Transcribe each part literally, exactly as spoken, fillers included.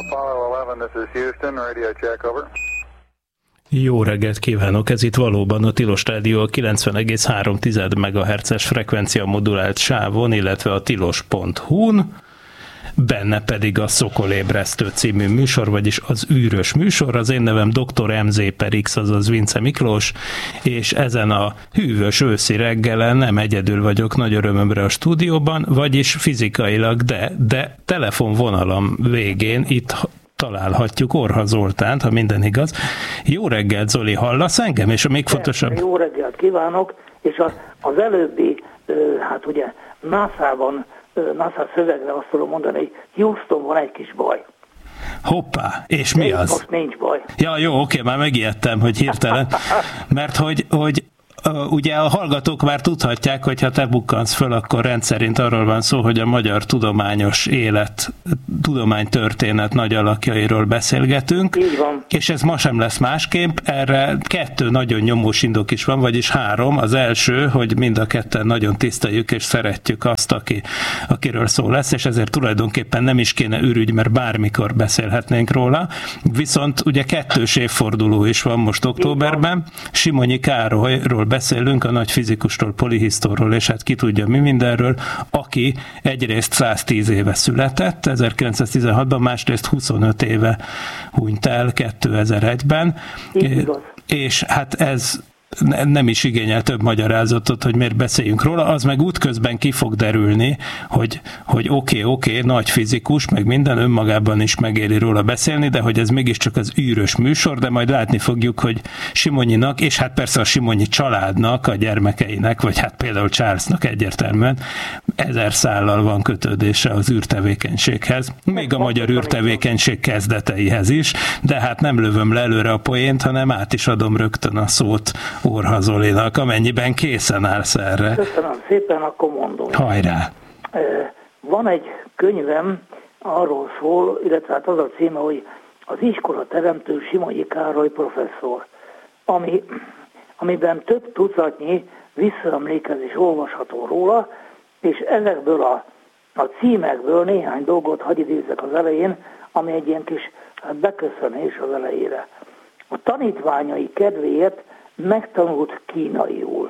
Apollo eleven, this is Houston, radio check, over. Jó reggelt kívánok! Ez itt valóban a Tilos Rádió a kilencven egész három megahertzes frekvencia modulált sávon, illetve a tilos pont hu-n, benne pedig a Szokolébresztő című műsor, vagyis az űrös műsor. Az én nevem doktor em zé per X, azaz Vince Miklós, és ezen a hűvös őszi reggelen nem egyedül vagyok, nagy örömömre a stúdióban, vagyis fizikailag, de, de telefonvonalam végén itt találhatjuk Orha Zoltánt, ha minden igaz. Jó reggelt, Zoli, hallasz engem? És a még fontosabb... Jó reggelt kívánok, és az, az előbbi, hát ugye nászában, NASA szövegre azt tudom mondani, hogy Houston van egy kis baj. Hoppá, és mi az? Most nincs baj. Ja, jó, oké, már megijedtem, hogy hirtelen, mert hogy, hogy ugye a hallgatók már tudhatják, hogy ha te bukkansz föl, akkor rendszerint arról van szó, hogy a magyar tudományos élet, tudománytörténet nagy alakjairól beszélgetünk. Így van. És ez ma sem lesz másképp. Erre kettő nagyon nyomós indok is van, vagyis három. Az első, hogy mind a ketten nagyon tiszteljük és szeretjük azt, aki, akiről szó lesz, és ezért tulajdonképpen nem is kéne ürügy, mert bármikor beszélhetnénk róla. Viszont ugye kettős évforduló is van most októberben. Simonyi Károlyról beszélünk, a nagy fizikustól, polihisztorról, és hát ki tudja mi mindenről, aki egyrészt száztíz éve született, ezerkilencszáztizenhatban, másrészt huszonöt éve hunyt el kétezer-egyben, és hát ez nem is igényel több magyarázatot, hogy miért beszéljünk róla, az meg útközben ki fog derülni, hogy, hogy oké, okay, oké, okay, nagy fizikus, meg minden önmagában is megéri róla beszélni, de hogy ez mégiscsak az űrös műsor, de majd látni fogjuk, hogy Simonyinak, és hát persze a Simonyi családnak, a gyermekeinek, vagy hát például Charlesnak egyértelműen ezer szállal van kötődése az űrtevékenységhez, még a magyar űrtevékenység kezdeteihez is, de hát nem lövöm le előre a poént, hanem át is adom rögtön a szót Orha Zolinak, amennyiben készen állsz erre. Köszönöm szépen, akkor mondom. Hajrá! Van egy könyvem, arról szól, illetve hát az a címe, hogy az iskola teremtő Simonyi Károly professzor, ami, amiben több tucatnyi visszaemlékezés olvasható róla, és ezekből a, a címekből néhány dolgot hadd idézzek az elején, ami egy ilyen kis beköszönés az elejére. A tanítványai kedvéért megtanult kínaiul.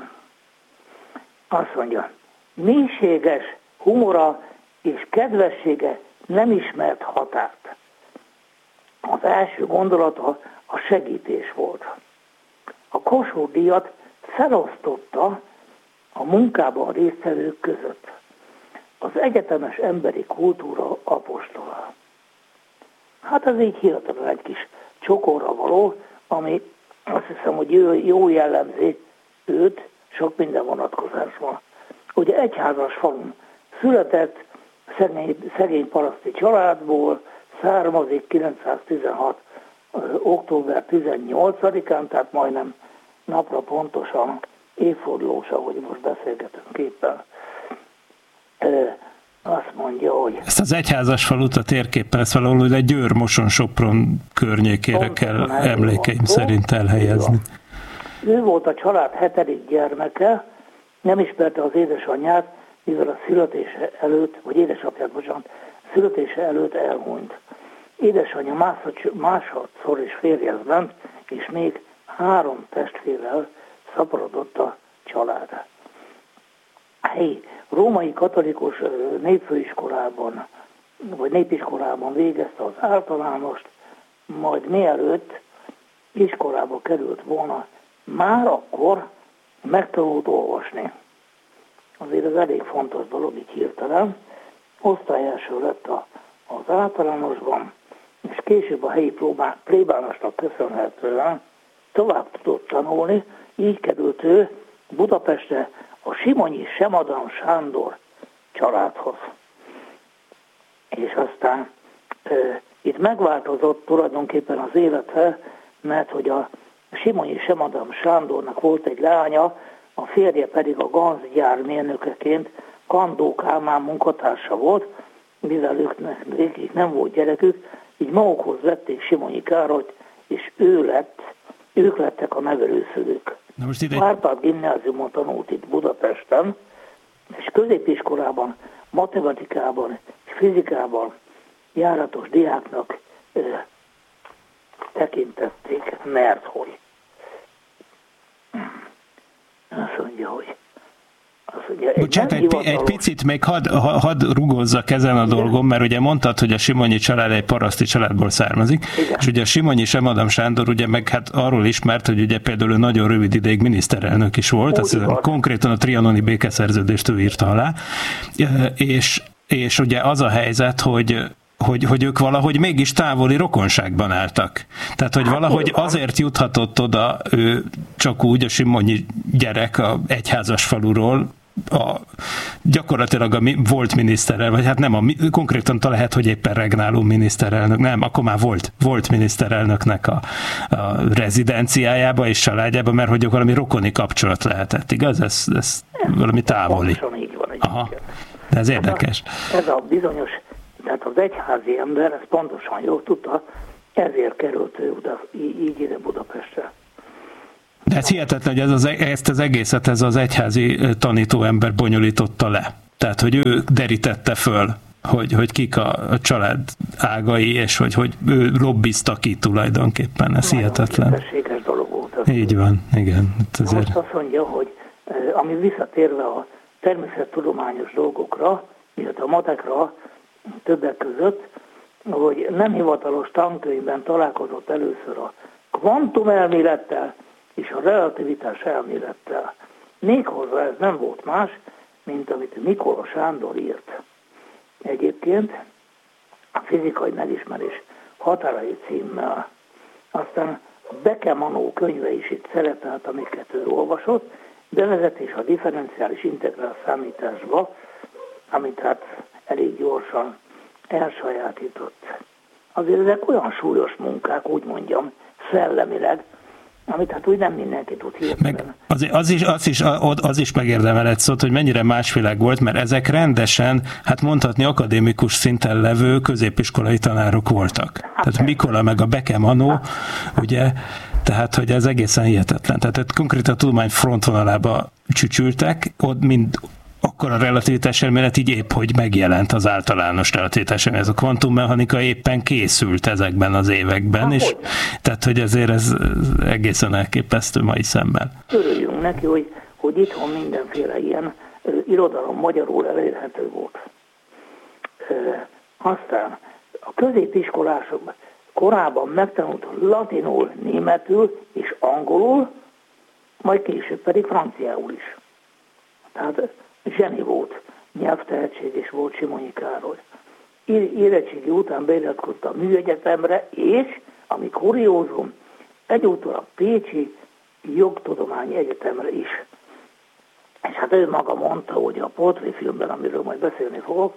Azt mondja, mélységes humora és kedvessége nem ismert határt. Az első gondolata a segítés volt. A Kossuth-díjat felosztotta a munkában résztvevők között. Az egyetemes emberi kultúra apostola. Hát ez így hihetetlen egy kis csokorra való, ami azt hiszem, hogy jó jellemzi őt, sok minden vonatkozásban. Ugye egyházas falun született, szegény, szegény paraszti családból, származik kilencszáztizenhat. október tizennyolcadikán, tehát majdnem napra pontosan évfordulós, ahogy most beszélgetünk éppen. Azt mondja, hogy... Ezt az egyházas falut a térképpen, ezt valahol egy Győr-Moson-Sopron környékére kell emlékeim szerint elhelyezni. Ő volt a család hetedik gyermeke, nem ismerte az édesanyját, mivel a születése előtt, vagy édesapját, bocsánat, születése előtt elhunyt. Édesanyja másodszor is férjhez ment, és még három testvérrel szaporodott a család. Helyi római katolikus népfőiskolában, vagy népiskolában végezte az általánost, majd mielőtt iskolába került volna, már akkor megtanult olvasni. Azért ez elég fontos dolog, így hirtelen. Osztályelső lett a, az általánosban, és később a helyi plébánosnak köszönhetően tovább tudott tanulni, így került ő Budapestre a Simonyi Semadam Sándor családhoz. És aztán e, itt megváltozott tulajdonképpen az élete, mert hogy a Simonyi Semadam Sándornak volt egy lánya, a férje pedig a ganzgyár mérnökeként Kandó Kálmán munkatársa volt, mivel ők nem volt gyerekük, így magukhoz vették Simonyi Károlyt, és ő lett, ők lettek a nevelőszülők. Árpád gimnáziumon tanult itt Budapesten, és középiskolában, matematikában és fizikában járatos diáknak ö, tekintették, mert hogy azt mondja, hogy Bocsánat, egy, egy picit még hadd had rugózzak ezen a dolgon, mert ugye mondtad, hogy a Simonyi család egy paraszti családból származik, igen. És ugye a Simonyi Sem Adam Sándor ugye meg hát arról ismert, hogy ugye például nagyon rövid ideig miniszterelnök is volt, az konkrétan a trianoni békeszerződést ő írta alá, és, és ugye az a helyzet, hogy Hogy, hogy ők valahogy mégis távoli rokonságban álltak. Tehát, hogy valahogy azért juthatott oda ő csak úgy, a Simonyi gyerek a egyházas faluról, a, gyakorlatilag a volt miniszterrel, vagy hát nem, a, konkrétan lehet, hogy éppen regnáló miniszterelnök, nem, akkor már volt, volt miniszterelnöknek a, a rezidenciájába és családjába, mert hogy valami rokoni kapcsolat lehetett, igaz? Ez, ez valami távoli. Így van, aha, de ez érdekes. Ez a, ez a bizonyos, tehát az egyházi ember, ezt pontosan jól tudta, ezért került ő oda, így ide Budapestre. De ez hihetetlen, hogy ez az, ezt az egészet ez az egyházi tanítóember bonyolította le. Tehát, hogy ő derítette föl, hogy, hogy kik a, a család ágai, és hogy, hogy ő lobbizta ki tulajdonképpen. Ez nagyon hihetetlen. Nagyon dolog volt. Az így van, igen. Azért... Most azt mondja, hogy ami visszatérve a természettudományos dolgokra, illetve a matekra többek között, hogy nem hivatalos tankönyvben találkozott először a kvantumelmélettel és a relativitás elmélettel. Méghozzá ez nem volt más, mint amit Mikola Sándor írt. Egyébként a fizikai megismerés határai címmel. Aztán Bekemanó könyve is itt szerepelt, amiket ő olvasott, bevezetés a differenciális integrál számításba, amit hát elég gyorsan elsajátított. Azért ezek olyan súlyos munkák, úgy mondjam, szellemileg, amit hát úgy nem mindenki tud hirtelen. Az, az, is, az, is, az is megérdemel egy szót, hogy mennyire másvilág volt, mert ezek rendesen, hát mondhatni akadémikus szinten levő középiskolai tanárok voltak. Hát tehát ez. Mikola meg a Bekemanó, hát. Ugye, tehát hogy ez egészen hihetetlen. Tehát konkrétan a tudomány frontvonalába csücsültek, ott mind akkor a relativitás elmélet így épp, hogy megjelent az általános relativitás elmélet. Ez a kvantummechanika éppen készült ezekben az években, Há, és hogy? tehát, hogy ezért ez egészen elképesztő mai szemben. Örüljünk neki, hogy, hogy itthon mindenféle ilyen uh, irodalom magyarul elérhető volt. Uh, aztán a középiskolások korábban megtanult latinul, németül és angolul, majd később pedig franciául is. Tehát zseni volt, nyelvtehetség is volt Simonyi Károly. Érettségi után beiratkozott a Műegyetemre, és, ami kuriózum, egyúttal a Pécsi Jogtudományi Egyetemre is. És hát ő maga mondta, hogy a portréfilmben, amiről majd beszélni fogok,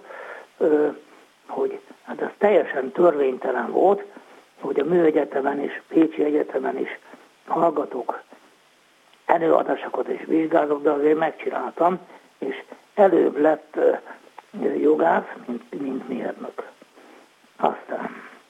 hogy hát ez teljesen törvénytelen volt, hogy a Műegyetemen és Pécsi Egyetemen is hallgatók előadásokat és vizsgálatok, de azért megcsináltam, és előbb lett jogász, mint, mint mérnök. Aztán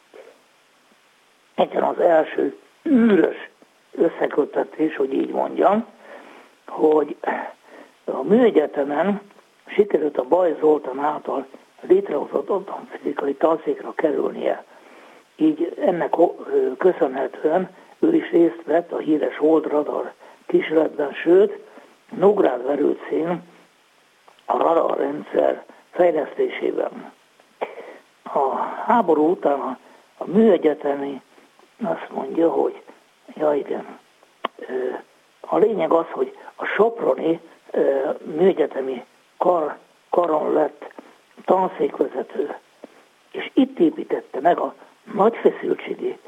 egyen az első űrös összeköttetés, hogy így mondjam, hogy a Műegyetemen sikerült a Baj Zoltán által létrehozott otthonfizikai tanszékra kerülnie. Így ennek köszönhetően ő is részt vett a híres Hold-radar kísérletben, sőt, Nógrád Verőcén a radarrendszer fejlesztésében. A háború után a, a Műegyetemi azt mondja, hogy ja igen, a lényeg az, hogy a soproni Műegyetemi kar, karon lett tanszékvezető, és itt építette meg a nagy feszültségi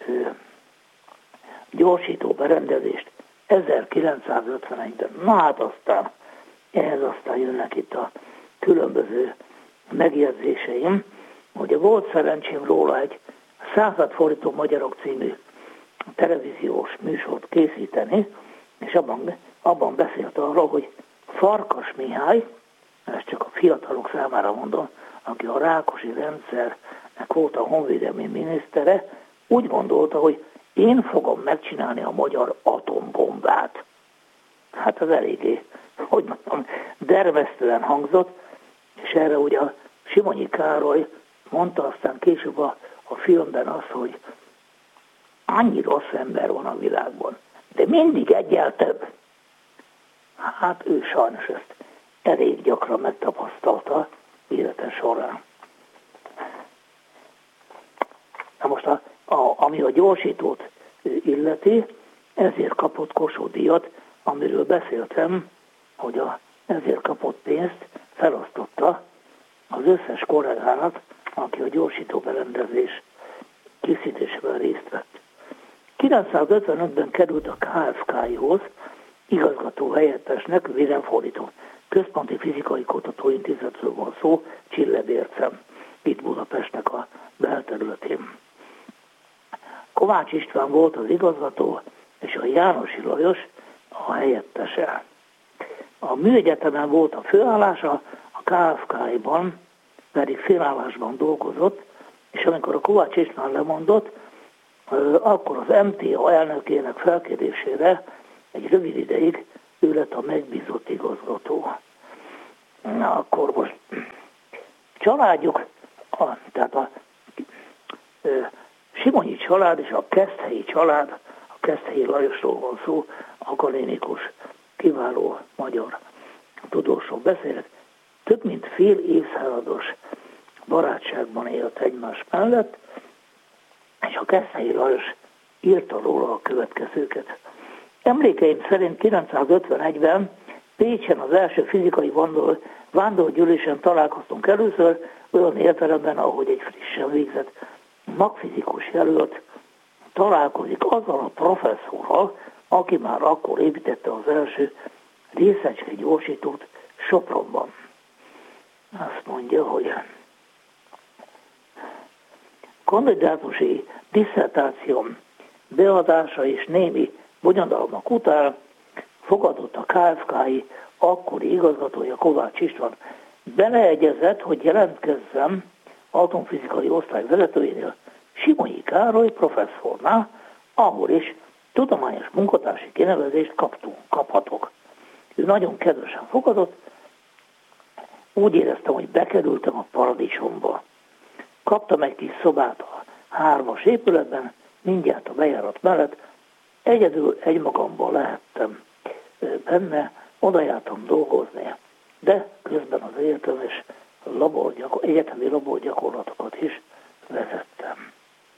gyorsító berendezést ezerkilencszázötvenegyben. Na hát aztán, ehhez aztán jönnek itt a különböző megjegyzéseim, hogy volt szerencsém róla egy Századfordító magyarok című televíziós műsort készíteni, és abban, abban beszélt arról, hogy Farkas Mihály, ezt csak a fiatalok számára mondom, aki a Rákosi rendszernek volt a honvédelmi minisztere, úgy gondolta, hogy én fogom megcsinálni a magyar atombombát. Hát az eléggé, hogy mondjam, dermesztően hangzott, és erre ugye a Simonyi Károly mondta, aztán később a, a filmben az, hogy annyi rossz ember van a világban, de mindig egyel több. Hát ő sajnos ezt elég gyakran megtapasztalta élete során. Na most, a, a, ami a gyorsítót illeti, ezért kapott Kossuth-díjat, amiről beszéltem, hogy a, ezért kapott pénzt felosztotta az összes kollégának, aki a gyorsító berendezés készítésében részt vett. kilencszázötvenötben került a ká ef ká-hoz igazgató helyettesnek, Wilhelm Központi Fizikai Kutatóintézetről van szó, Csillebércen, itt Budapestnek a belterületén. Kovács István volt az igazgató, és a Jánosi Lajos a helyettese. A Műegyetemen volt a főállása, a ká ef ká-ban pedig félállásban dolgozott, és amikor a Kovács István lemondott, akkor az em té á elnökének felkérésére egy rövid ideig ő lett a megbízott igazgató. Na, akkor most családjuk, a, tehát a a Simonyi család és a Keszthelyi család, a Keszthelyi Lajosról van szó, akadémikus, kiváló magyar tudósról beszélek, több mint fél évszázados barátságban élt egymás mellett, és a Keszthelyi Lajos írta róla a következőket. Emlékeim szerint kilencszázötvenegyben Pécsen az első fizikai vándor, vándorgyűlésen találkoztunk először, olyan értelemben, ahogy egy frissen végzett magfizikus jelölt találkozik azzal a professzorral, aki már akkor építette az első részecske gyorsítót Sopronban. Azt mondja, hogy kandidátusi disszertációm beadása és némi bonyodalmak után fogadott a ká ef ká-i akkori igazgatója Kovács István. Beleegyezett, hogy jelentkezzem atomfizikai osztály vezetőjénél, Simonyi Károly professzornál, ahol is tudományos munkatársi kinevezést kaptunk, kaphatok. Ő nagyon kedvesen fogadott, úgy éreztem, hogy bekerültem a paradicsomba. Kaptam egy kis szobát a hármas épületben, mindjárt a bejárat mellett, egyedül egymagamban lehettem benne, oda jártam dolgozni, de közben az egyetemes laborgyakor, egyetemi laborgyakorlatokat is vezettem.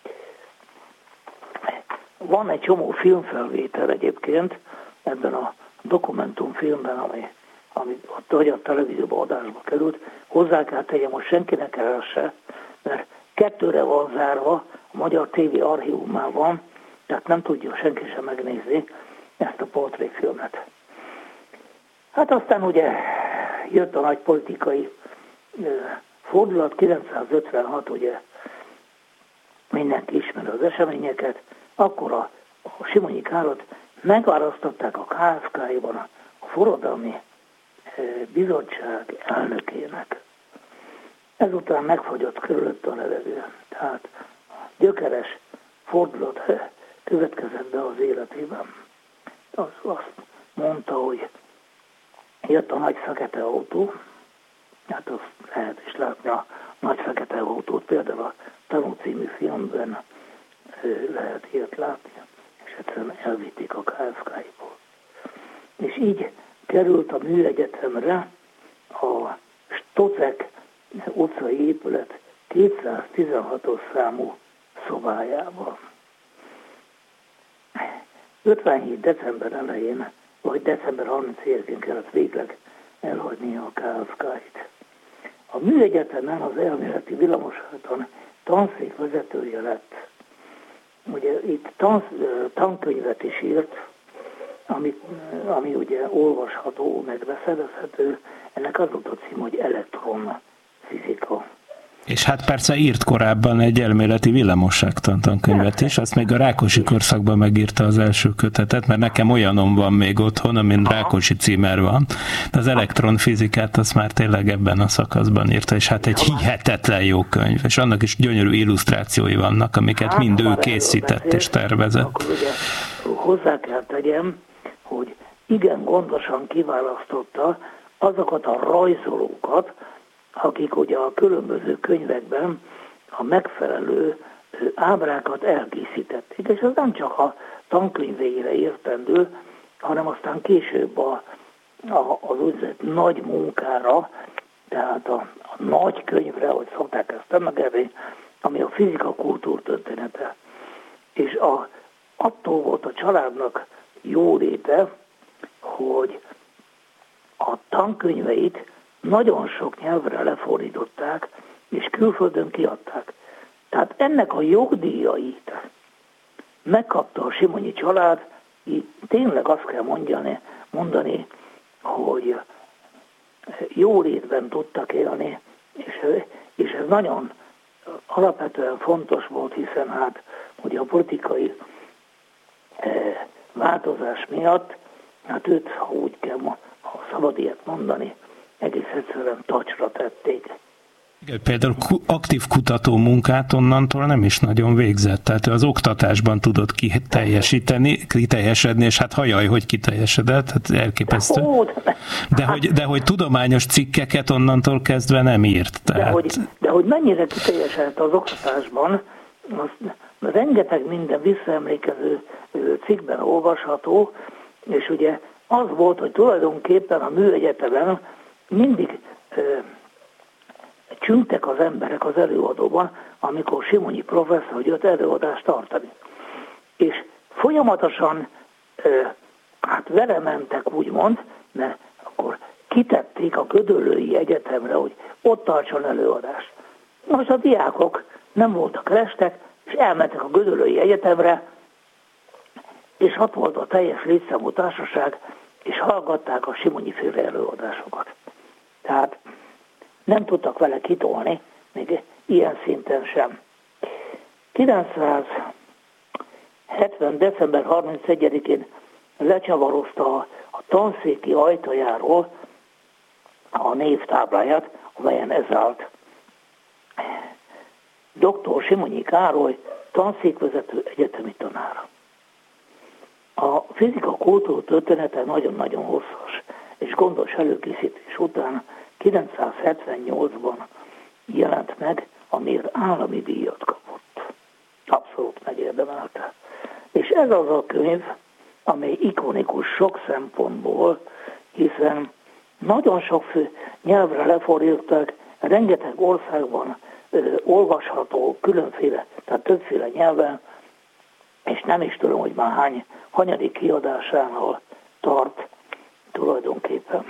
Van egy csomó filmfelvétel egyébként ebben a dokumentumfilmben, ami, ami ott a magyar televízióban adásba került. Hozzá kell tegyem, most senkinek el se, mert kettőre van zárva, a Magyar té vé archívumán van, tehát nem tudja senki sem megnézni ezt a portréfilmet. Hát aztán ugye jött a nagy politikai fordulat, kilencszázötvenhat, ugye mindenki ismeri az eseményeket, akkor a, a Simonyi Károlyt megválasztották a ká ef ká-ban a forradalmi bizottság elnökének. Ezután megfagyott körülött a levegő. Tehát gyökeres fordulat következett be az életében. Az, azt mondta, hogy jött a nagy fekete autó, hát azt lehet is látni a nagy fekete autót, például a Tanú című filmben lehet ilyet látni, és egyszerűen elvitték a ká ef ká-ból. És így került a Műegyetemre a Stocek utcai épület kétszáztizenhatos számú szobájában. ötvenhét december elején, vagy december harmincegyedikén kellett végleg elhagynia a ká ef ká-t. A Műegyetemen az elméleti villamosháton tanszék vezetője lett. Ugye itt tansz, tankönyvet is írt, ami, ami ugye olvasható, meg beszerezhető. Ennek az volt a cím, hogy elektronfizika. És hát persze írt korábban egy elméleti villamosságtan tankönyvet is, azt még a Rákosi korszakban megírta az első kötetet, mert nekem olyanom van még otthon, amin Rákosi címer van, de az elektronfizikát azt már tényleg ebben a szakaszban írta, és hát egy hihetetlen jó könyv, és annak is gyönyörű illusztrációi vannak, amiket hát, mind ő készített és tervezett. Akkor ugye hozzá kell tegyem, hogy igen gondosan kiválasztotta azokat a rajzolókat, akik ugye a különböző könyvekben a megfelelő ö, ábrákat elkészítették, és az nem csak a tankönyveire értendő, hanem aztán később a, a, az úgynevezett nagy munkára, tehát a, a nagy könyvre, hogy szokták ezt emlegetni, ami a fizika kultúrtörténete. És a, attól volt a családnak jóléte, hogy a tankönyveit nagyon sok nyelvre lefordították, és külföldön kiadták. Tehát ennek a jogdíjait megkapta a Simonyi család, így tényleg azt kell mondani, mondani hogy jólétben tudtak élni, és, és ez nagyon alapvetően fontos volt, hiszen hát ugye a politikai eh, változás miatt, hát őt, ha úgy kell, ha szabad ilyet mondani, egész egyszerűen tacsra tették. Például aktív kutató munkát onnantól nem is nagyon végzett, tehát ő az oktatásban tudott kiteljesíteni, kiteljesedni, és hát hajaj, hogy kiteljesedett, hát elképesztő. De hogy, de hogy tudományos cikkeket onnantól kezdve nem írt. Tehát... De, hogy, de hogy mennyire kiteljesedett az oktatásban, az rengeteg minden visszaemlékező cikkben olvasható, és ugye az volt, hogy tulajdonképpen a műegyetemen mindig csüngtek az emberek az előadóban, amikor Simonyi professzor jött előadást tartani. És folyamatosan hát vele mentek, úgymond, mert akkor kitették a Gödöllői Egyetemre, hogy ott tartson előadást. Most a diákok nem voltak restek, és elmentek a Gödöllői Egyetemre, és ott volt a teljes létszámú társaság, és hallgatták a Simonyi-féle előadásokat. Tehát nem tudtak vele kitolni, még ilyen szinten sem. kilencszázhetven. december harmincegyedikén lecsavarozta a, a tanszéki ajtajáról a névtábláját, amelyen ez állt. doktor Simonyi Károly, tanszékvezető egyetemi tanára. A fizika kultúrtörténete nagyon-nagyon hosszas, és gondos előkészítés után kilencszázhetvennyolcban jelent meg, amiért állami díjat kapott. Abszolút megérdemelte. És ez az a könyv, amely ikonikus sok szempontból, hiszen nagyon sok fő nyelvre lefordítottak, rengeteg országban ö, olvasható különféle, tehát többféle nyelven, és nem is tudom, hogy már hány, hanyadik kiadásánál tart tulajdonképpen.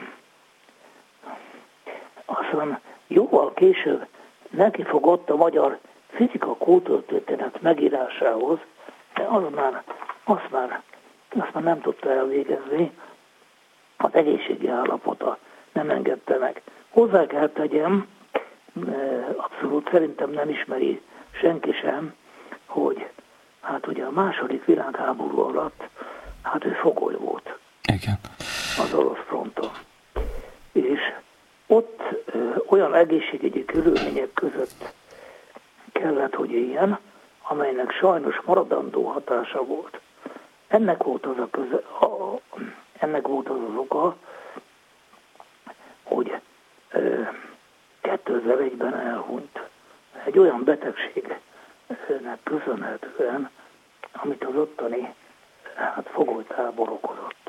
Aztán jóval később neki fogott a magyar fizika kultúrtörténet megírásához, de az már, azt, már, azt már nem tudta elvégezni, az egészségi állapota nem engedte meg. Hozzá kell tegyem, abszolút szerintem nem ismeri senki sem, hogy hát ugye a második világháború alatt, hát ő fogoly volt. Igen. Az orosz fronton. És ott ö, olyan egészségügyi körülmények között kellett, hogy éljen, amelynek sajnos maradandó hatása volt. Ennek volt az, a köze, a, ennek volt az, az oka, hogy ö, kétezer-egyben elhunyt egy olyan betegségnek köszönhetően, amit az ottani hát, fogolytábor okozott.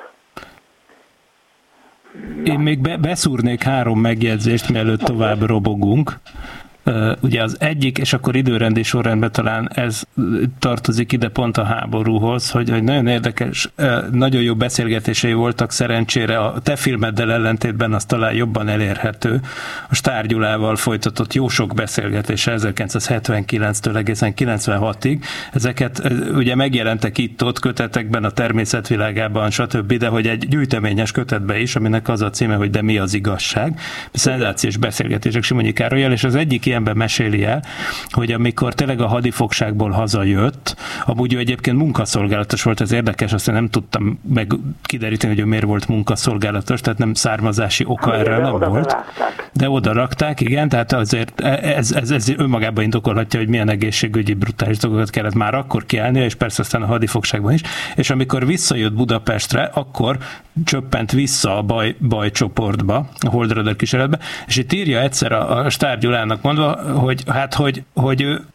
Én még be, beszúrnék három megjegyzést, mielőtt tovább robogunk. Uh, ugye az egyik, és akkor időrendi sorrendben talán ez tartozik ide pont a háborúhoz, hogy, hogy nagyon érdekes, uh, nagyon jó beszélgetései voltak szerencsére, a te filmeddel ellentétben az talán jobban elérhető. A Stár Gyulával folytatott jó sok beszélgetése ezerkilencszázhetvenkilenctől egészen kilencvenhatig. Ezeket uh, ugye megjelentek itt-ott kötetekben, a természetvilágában, stb., de hogy egy gyűjteményes kötetben is, aminek az a címe, hogy De mi az igazság? Szenzációs beszélgetések Simonyi Károllyal, és az egyik ilyenben meséli el, hogy amikor tényleg a hadifogságból hazajött, amúgy ő egyébként munkaszolgálatos volt, ez érdekes, aztán nem tudtam meg kideríteni, hogy ő miért volt munkaszolgálatos, tehát nem származási oka hát, erre nem volt. Rakták. De oda rakták, igen, tehát azért ez, ez, ez önmagában indokolhatja, hogy milyen egészségügyi brutális dolgokat kellett már akkor kiállnia, és persze aztán a hadifogságban is, és amikor visszajött Budapestre, akkor csöppent vissza a baj, bajcsoportba, a Holdradar kísérletbe, és itt írja egyszer a, a Stár Gyulának mondva, hogy hát, hogy, hogy ő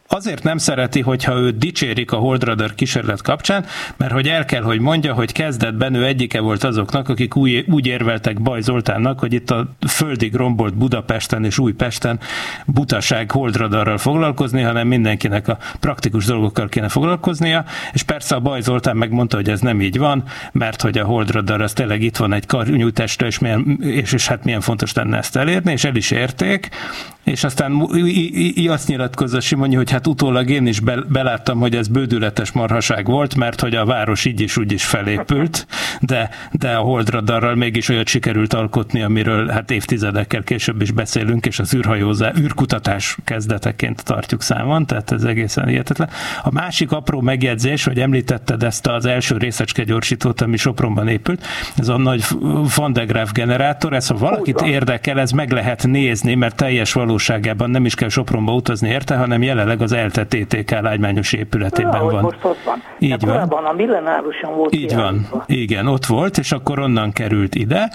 azért nem szereti, hogyha őt dicsérik a Holdradar kísérlet kapcsán, mert hogy el kell, hogy mondja, hogy kezdetben ő egyike volt azoknak, akik úgy, úgy érveltek Baj Zoltánnak, hogy itt a földig rombolt Budapesten és Újpesten butaság Holdradarral foglalkozni, hanem mindenkinek a praktikus dolgokkal kéne foglalkoznia, és persze a Baj Zoltán megmondta, hogy ez nem így van, mert hogy a Holdradar az tényleg itt van egy karnyújtásra, és, milyen, és, és hát milyen fontos lenne ezt elérni, és el is érték, és aztán i, i, azt nyilatkozza Simonyi, hogy hát utólag én is beláttam, hogy ez bődületes marhaság volt, mert hogy a város így is úgy is felépült, de, de a Holdradarral mégis olyat sikerült alkotni, amiről hát évtizedekkel később is beszélünk, és az űrhajózás, űrkutatás kezdeteként tartjuk számon, tehát ez egészen hihetetlen. A másik apró megjegyzés, hogy említetted ezt az első részecske gyorsítót, ami Sopronban épült, ez a nagy Van de Graaff generátor, ez ha valakit érdekel, ez meg lehet nézni, mert teljes valóságában nem is kell Sopronba utazni érte, hanem jelenleg az ELTE té té ká lágymányos épületében ja, van. Most ott van. Így van. Korábban a Millenáruson volt. Így van. Igen, ott volt, és akkor onnan került ide.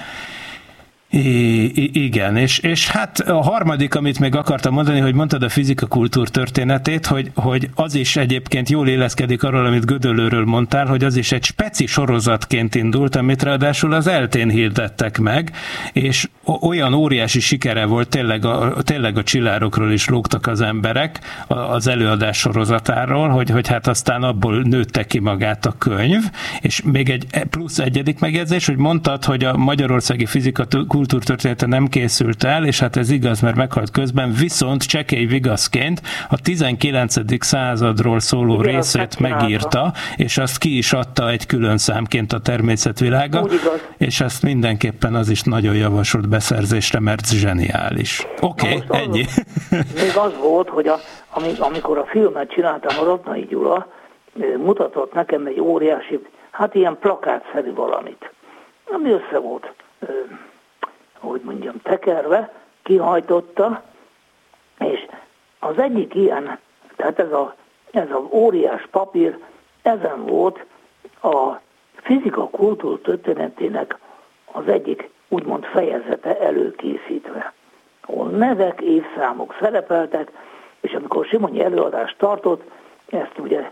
I- igen, és, és hát a harmadik, amit még akartam mondani, hogy mondtad a fizika-kultúr történetét, hogy, hogy az is egyébként jól éleszkedik arról, amit Gödöllőről mondtál, hogy az is egy speci sorozatként indult, amit ráadásul az eltén hirdettek meg, és olyan óriási sikere volt, tényleg a, tényleg a csillárokról is lógtak az emberek az előadás sorozatáról, hogy, hogy hát aztán abból nőtte ki magát a könyv, és még egy plusz egyedik megjegyzés, hogy mondtad, hogy a magyarországi fizika kultúrtörténete nem készült el, és hát ez igaz, mert meghalt közben, viszont csekély vigaszként a tizenkilencedik századról szóló igen, részét megírta, és azt ki is adta egy külön számként a Természetvilága, és ezt mindenképpen az is nagyon javasolt beszerzésre, mert zseniális. Oké, okay, ennyi. Még az volt, hogy a, amikor a filmet csináltam, a Ratnai Gyula mutatott nekem egy óriási, hát ilyen plakátszerű valamit, ami össze volt hogy mondjam, tekerve, kihajtotta, és az egyik ilyen, tehát ez a, ez a óriás papír, ezen volt a fizika kultúr történetének az egyik úgymond fejezete előkészítve, ahol nevek, évszámok szerepeltek, és amikor Simonyi előadást tartott, ezt ugye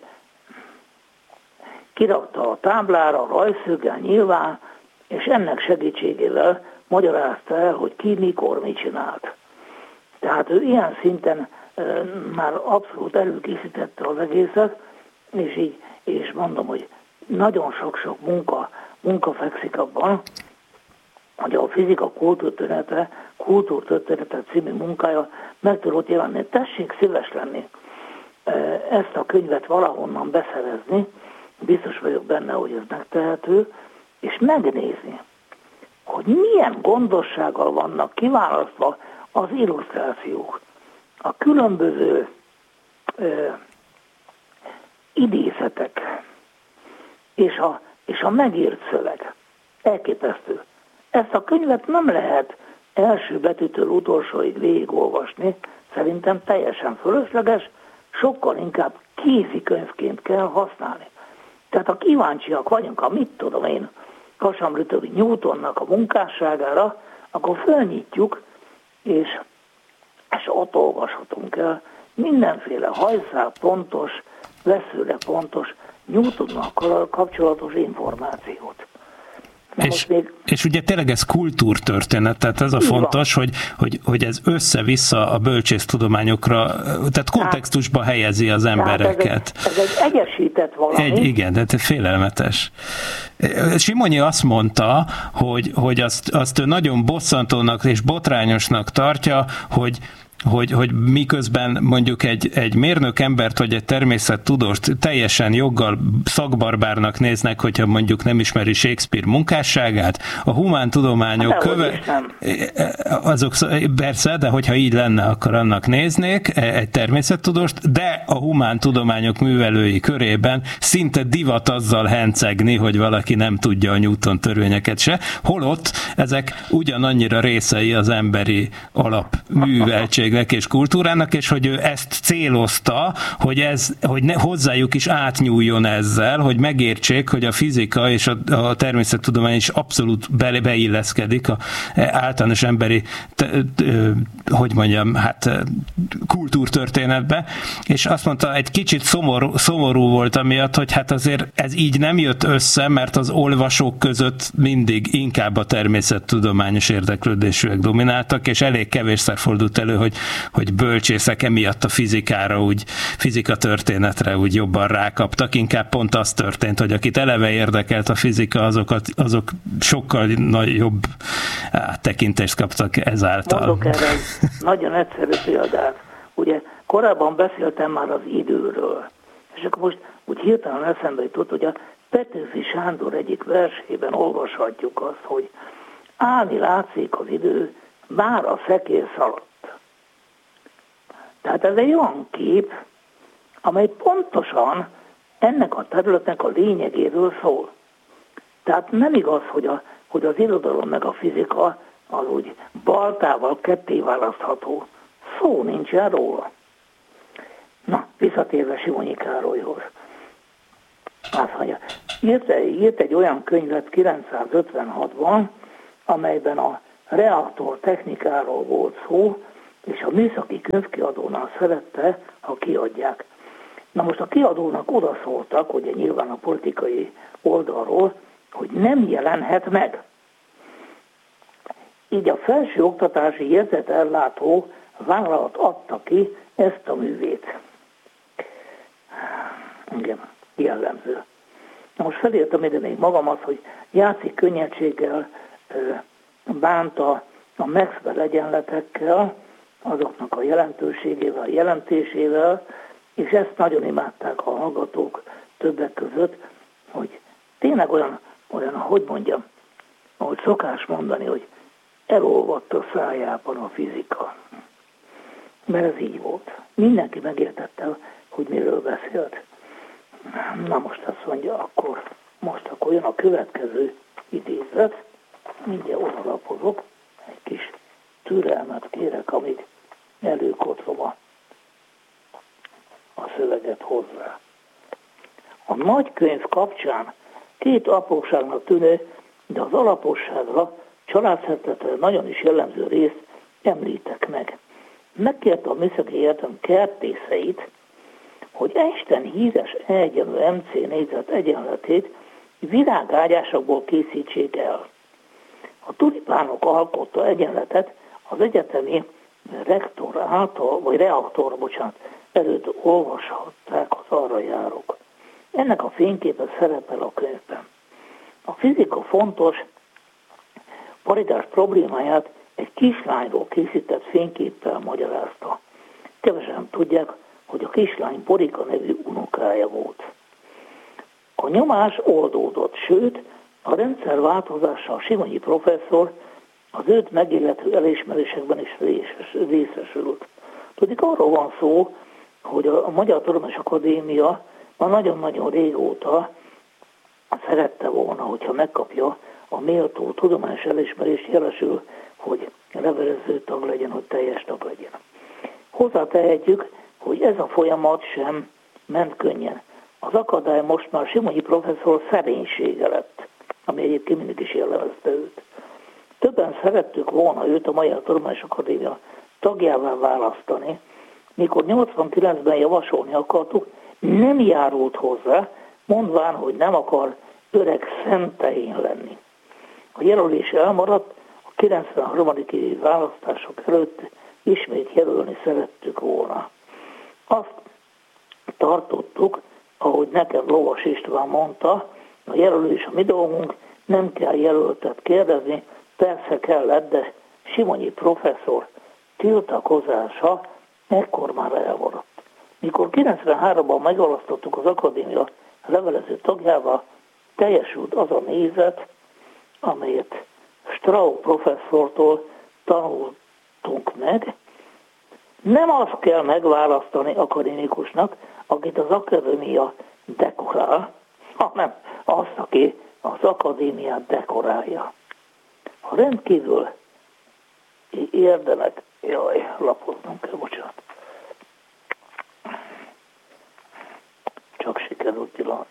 kirakta a táblára, rajszöggel nyilván, és ennek segítségével magyarázta el, hogy ki, mikor, mit csinált. Tehát ő ilyen szinten e, már abszolút előkészítette az egészet, és így, és mondom, hogy nagyon sok-sok munka, munka fekszik abban, hogy a fizika kultúrtörténete, kultúrtörténete című munkája meg tudott jelenni. Tessék szíves lenni e, ezt a könyvet valahonnan beszerezni, biztos vagyok benne, hogy ez megtehető, és megnézni, hogy milyen gondossággal vannak kiválasztva az illusztrációk. A különböző ö, idézetek és a, és a megírt szöveg. Elképesztő. Ezt a könyvet nem lehet első betűtől utolsóig végigolvasni, szerintem teljesen fölösleges, sokkal inkább kézikönyvként kell használni. Tehát ha kíváncsiak vagyunk, a mit tudom én, Kasamrütövi Newtonnak a munkásságára, akkor fölnyitjuk, és, és ott olvashatunk el mindenféle hajszál pontos, veszőre pontos Newtonnal kapcsolatos információt. És, még... és ugye tényleg ez kultúrtörténet, tehát ez a így fontos, hogy, hogy, hogy ez össze-vissza a bölcsésztudományokra, tehát kontextusba tehát, helyezi az embereket. Ez egy, ez egy egyesített valami. Egy, igen, de félelmetes. Simonyi azt mondta, hogy, hogy azt, azt ő nagyon bosszantónak és botrányosnak tartja, hogy Hogy, hogy miközben mondjuk egy, egy mérnök embert, vagy egy természettudóst teljesen joggal szakbarbárnak néznek, hogyha mondjuk nem ismeri Shakespeare munkásságát, a humántudományok köve... azok persze, de hogyha így lenne, akkor annak néznék egy természettudóst, de a humántudományok művelői körében szinte divat azzal hencegni, hogy valaki nem tudja a Newton törvényeket se, holott ezek ugyanannyira részei az emberi alapműveltség örökségnek és kultúrának, és hogy ő ezt célozta, hogy, ez, hogy ne, hozzájuk is átnyúljon ezzel, hogy megértsék, hogy a fizika és a, a természettudomány is abszolút be, beilleszkedik a általános emberi, te, te, hogy mondjam, hát kultúrtörténetbe, és azt mondta, egy kicsit szomorú, szomorú volt amiatt, hogy hát azért ez így nem jött össze, mert az olvasók között mindig inkább a természettudományos érdeklődésűek domináltak, és elég kevésszer fordult elő, hogy, hogy bölcsészek emiatt a fizikára, úgy fizika történetre úgy jobban rákaptak, inkább pont az történt, hogy akit eleve érdekelt a fizika, azokat, azok sokkal nagyobb áttekintést kaptak ezáltal. Mondok erre egy nagyon egyszerű példát. Ugye korábban beszéltem már az időről, és akkor most úgy hirtelen eszembe jutott, hogy a Petőfi Sándor egyik versében olvashatjuk azt, hogy állni látszik az idő, bár a szekér szaladt. Tehát ez egy olyan kép, amely pontosan ennek a területnek a lényegéről szól. Tehát nem igaz, hogy, a, hogy az irodalom meg a fizika az úgy baltával ketté választható. Szó nincsen róla. Na, visszatérve Simonyi Károlyhoz. Azt mondja, írt, írt egy olyan könyvet kilencszázötvenhatban, amelyben a reaktor technikáról volt szó, és a műszaki könyvkiadónál szerette, ha kiadják. Na most a kiadónak odaszóltak, ugye nyilván a politikai oldalról, hogy nem jelenhet meg. Így a felsőoktatási jegyzetellátó vállalat adta ki ezt a művét. Igen, jellemző. Na most felírtam ide még magamat, hogy játszik könnyedséggel bánta a Maxwell egyenletekkel, azoknak a jelentőségével, a jelentésével, és ezt nagyon imádták a hallgatók többek között, hogy tényleg olyan, olyan, hogy mondjam, ahogy szokás mondani, hogy elolvadt a szájában a fizika. Mert ez így volt. Mindenki megértette, hogy miről beszélt. Na most azt mondja, akkor most akkor jön a következő idézet, mindjárt odalapozok, egy kis türelmet kérek, amíg előkotlom a, a szöveget hozzá. A nagykönyv kapcsán két apróságnak tűnő, de az alaposságra, családszertetre nagyon is jellemző részt említek meg. Megkérte a Műszaki Egyetem kertészeit, hogy Einstein híres E egyenlő mc négyzet egyenletét virágágyásokból készítsék el. A tulipánok alkotta egyenletet az egyetemi rektor által, vagy reaktor, bocsánat, előtt olvashatták az arra járók. Ennek a fényképe szerepel a könyvben. A fizika fontos paritás problémáját egy kislányról készített fényképpel magyarázta. Kevesen tudják, hogy a kislány Borika nevű unokája volt. A nyomás oldódott, sőt, a rendszer változással Simonyi professzor az őt megillető elismerésekben is részesült. Tudjuk, arról van szó, hogy a Magyar Tudományos Akadémia már nagyon-nagyon régóta szerette volna, hogyha megkapja a méltó tudományos elismerést, jelesül, hogy levelező tag legyen, hogy teljes tag legyen. Hozzátehetjük, hogy ez a folyamat sem ment könnyen. Az akadály most már Simonyi professzor szerénysége lett, ami egyébként mindig is jellemezte őt. Többen szerettük volna őt a Magyar Tudományos Akadémia tagjává választani, mikor nyolcvankilencben javasolni akartuk, nem járult hozzá, mondván, hogy nem akar öreg szentehén lenni. A jelölés elmaradt, a kilencvenharmadik évi választások előtt ismét jelölni szerettük volna. Azt tartottuk, ahogy nekem Lovas István mondta, a jelölés a mi dolgunk, nem kell jelöltet kérdezni, persze kellett, de Simonyi professzor tiltakozása ekkor már elmaradt. Mikor kilencvenháromban megválasztottuk az akadémia levelező tagjával, teljesült az a nézet, amelyet Strauss professzortól tanultunk meg. Nem azt kell megválasztani akadémikusnak, akit az akadémia dekorál, hanem azt, aki az akadémiát dekorálja. Ha rendkívül érdemek Jaj, lapoznom kell, bocsánat. Csak sikerült pillanat.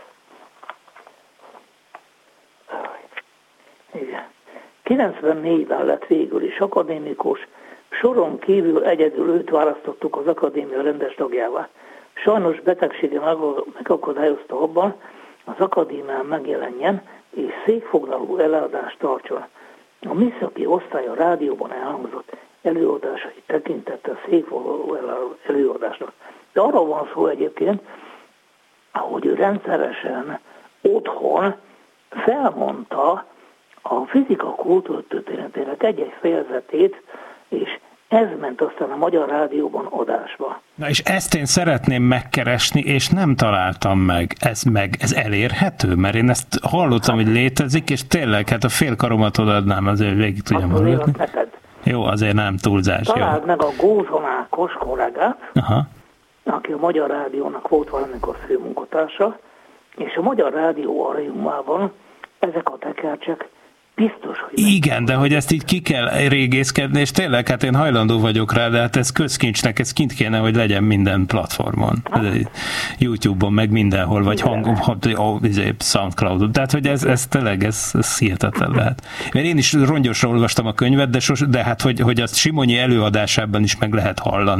Igen. kilencvennégyben lett végül is akadémikus, soron kívül egyedül őt választottuk az akadémia rendes tagjává. Sajnos betegsége megakadályozta abban, az akadémián megjelenjen és székfoglaló előadást tartson. A műszaki osztály a rádióban elhangzott előadásai tekintettel székfoglaló előadásnak. De arról van szó egyébként, hogy ő rendszeresen otthon felmondta a fizika kultúrtörténetének egy-egy fejezetét, és ez ment aztán a Magyar Rádióban adásba. Na és ezt én szeretném megkeresni, és nem találtam meg. Ez meg, ez elérhető? Mert én ezt hallottam, hát, hogy létezik, és tényleg, hát a fél karomat odaadnám, azért végig tudjam hallgatni. Jó, azért nem túlzás. Találd jó. meg a Gózon Ákos kollégát, aha, aki a Magyar Rádiónak volt valamikor főmunkatársa, és a Magyar Rádió arjumában ezek a tekercsek biztos, hogy... Igen, de hogy ezt így ki kell régészkedni, és tényleg, hát én hajlandó vagyok rá, de hát ez közkincsnek, ez kint kéne, hogy legyen minden platformon. Hát. YouTube-on, meg mindenhol, vagy hangom, SoundCloud-on. Tehát, hogy ez, ez tényleg, ez, ez hihetetlen lehet. Mert én is rongyosra olvastam a könyvet, de, sos, de hát, hogy, hogy azt Simonyi előadásában is meg lehet hallani.